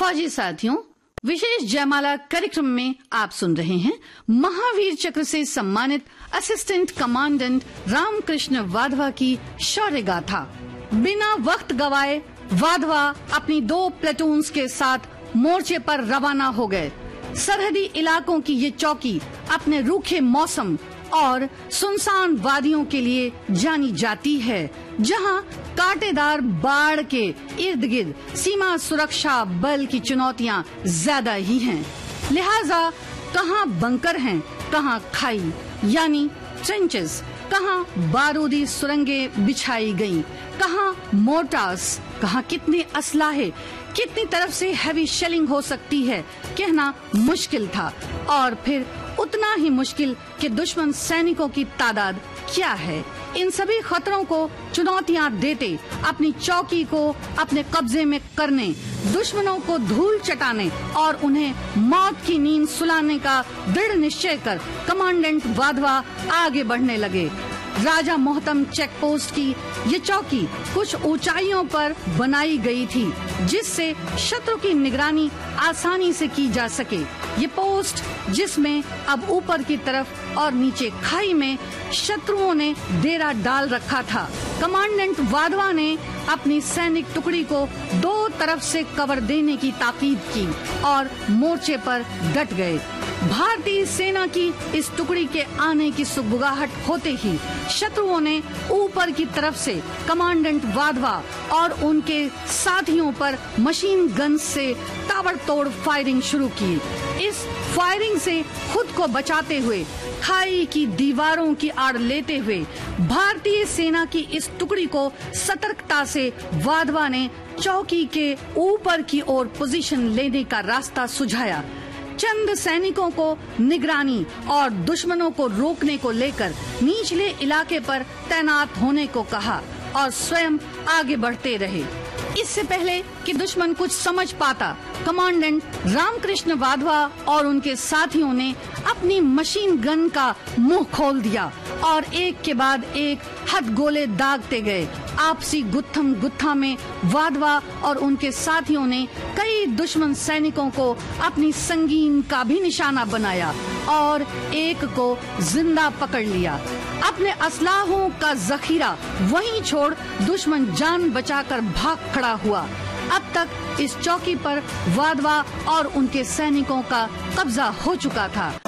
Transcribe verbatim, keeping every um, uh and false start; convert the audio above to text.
फौजी साथियों, विशेष जयमाला कार्यक्रम में आप सुन रहे हैं महावीर चक्र से सम्मानित असिस्टेंट कमांडेंट रामकृष्ण वाधवा की शौर्य गाथा। बिना वक्त गवाए वाधवा अपनी दो प्लेटून्स के साथ मोर्चे पर रवाना हो गए। सरहदी इलाकों की ये चौकी अपने रूखे मौसम और सुनसान वादियों के लिए जानी जाती है, जहां कांटेदार बाढ़ के इर्द गिर्द सीमा सुरक्षा बल की चुनौतियां ज्यादा ही हैं। लिहाजा कहां बंकर हैं, कहां खाई यानी ट्रेंचेस, कहां बारूदी सुरंगें बिछाई गईं, कहां मोर्टार्स, कहां कितने असलाहे, कितनी तरफ से हैवी शेलिंग हो सकती है, कहना मुश्किल था। और फिर उतना ही मुश्किल कि दुश्मन सैनिकों की तादाद क्या है। इन सभी खतरों को चुनौतियां देते, अपनी चौकी को अपने कब्जे में करने, दुश्मनों को धूल चटाने और उन्हें मौत की नींद सुलाने का दृढ़ निश्चय कर कमांडेंट वाधवा आगे बढ़ने लगे। राजा मोहतम चेक पोस्ट की ये चौकी कुछ ऊंचाइयों पर बनाई गई थी, जिससे शत्रु की निगरानी आसानी से की जा सके। ये पोस्ट, जिसमें अब ऊपर की तरफ और नीचे खाई में शत्रुओं ने डेरा डाल रखा था, कमांडेंट वाधवा ने अपनी सैनिक टुकड़ी को दो तरफ से कवर देने की ताकीद की और मोर्चे पर डट गए। भारतीय सेना की इस टुकड़ी के आने की सुगबुगाहट होते ही शत्रुओं ने ऊपर की तरफ से कमांडेंट वाधवा और उनके साथियों पर मशीन गन से ताबड़तोड़ फायरिंग शुरू की। इस फायरिंग से खुद को बचाते हुए, खाई की दीवारों की आड़ लेते हुए भारतीय सेना की इस टुकड़ी को सतर्कता से वाधवा ने चौकी के ऊपर की ओर पोजीशन लेने का रास्ता सुझाया। चंद सैनिकों को निगरानी और दुश्मनों को रोकने को लेकर निचले इलाके पर तैनात होने को कहा और स्वयं आगे बढ़ते रहे। इससे पहले कि दुश्मन कुछ समझ पाता, कमांडेंट रामकृष्ण वाधवा और उनके साथियों ने अपनी मशीन गन का मुंह खोल दिया और एक के बाद एक हथगोले दागते गए। आपसी गुत्थम गुत्था में वाधवा और उनके साथियों ने कई दुश्मन सैनिकों को अपनी संगीन का भी निशाना बनाया और एक को जिंदा पकड़ लिया। अपने असलाहों का जखीरा वहीं छोड़ दुश्मन जान बचाकर भाग खड़ा हुआ। अब तक इस चौकी पर वाधवा और उनके सैनिकों का कब्जा हो चुका था।